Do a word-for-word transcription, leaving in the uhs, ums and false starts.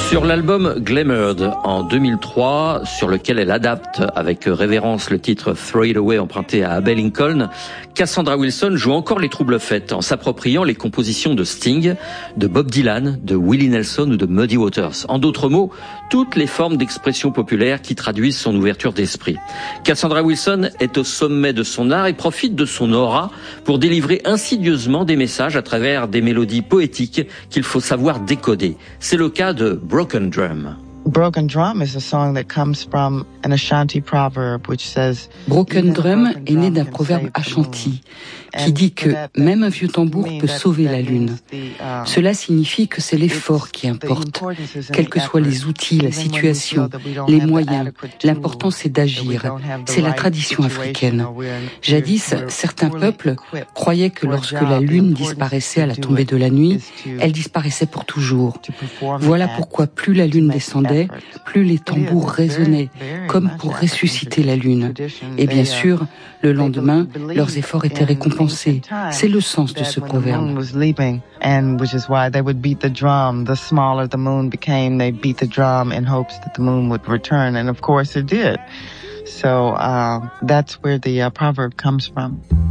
Sur l'album Glamoured en deux mille trois, sur lequel elle adapte avec révérence le titre Throw It Away emprunté à Abbey Lincoln, Cassandra Wilson joue encore les troubles faits en s'appropriant les compositions de Sting, de Bob Dylan, de Willie Nelson ou de Muddy Waters. En d'autres mots, toutes les formes d'expression populaire qui traduisent son ouverture d'esprit. Cassandra Wilson est au sommet de son art et profite de son aura pour délivrer insidieusement des messages à travers des mélodies poétiques qu'il faut savoir décoder. C'est le cas de Broken Drum. Broken Drum is a song that comes from an Ashanti proverb which says Broken Drum est né d'un proverbe Ashanti qui dit que même un vieux tambour peut sauver la lune. Cela signifie que c'est l'effort qui importe, quels que soient les outils, la situation, les moyens. L'important c'est d'agir. C'est la tradition africaine. Jadis, certains peuples croyaient que lorsque la lune disparaissait à la tombée de la nuit, elle disparaissait pour toujours. Voilà pourquoi plus la lune descendait, plus les tambours résonnaient, comme pour ressusciter la lune. Et bien sûr, le lendemain, leurs efforts étaient récompensés. C'est le sens de ce proverbe. And which is why they would beat the drum. The smaller the moon became, they beat the drum in hopes that the moon would return. And of course it did. So uh, that's where the uh, proverb comes from.